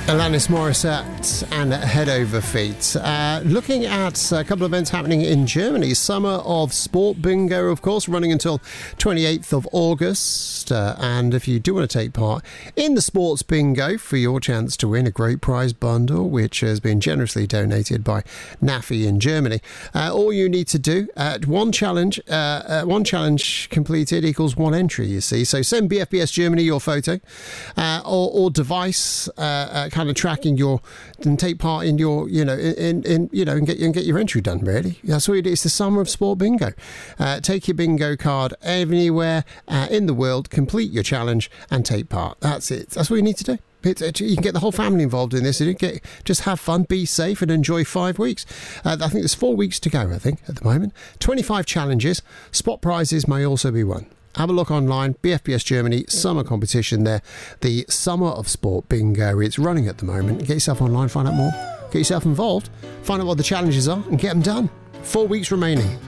Alanis Morissette and Head Over Feet. Looking at a couple of events happening in Germany. Summer of Sport Bingo, of course, running until 28th of August. And if you do want to take part in the Sports Bingo for your chance to win a great prize bundle, which has been generously donated by NAFI in Germany, all you need to do, one challenge completed equals one entry, you see. So send BFBS Germany your photo or device kind of tracking your and take part in your and get your entry done. Really, that's what you do. It's the Summer of Sport Bingo. Take your bingo card anywhere in the world, complete your challenge and take part. That's it. That's what you need to do. You can get the whole family involved in this. Just have fun, be safe and enjoy 5 weeks. I think there's 4 weeks to go, I think, at the moment. 25 challenges. Spot prizes may also be won. Have a look online, BFBS Germany, summer competition there. The Summer of Sport Bingo. It's running at the moment. Get yourself online, find out more. Get yourself involved, find out what the challenges are and get them done. 4 weeks remaining.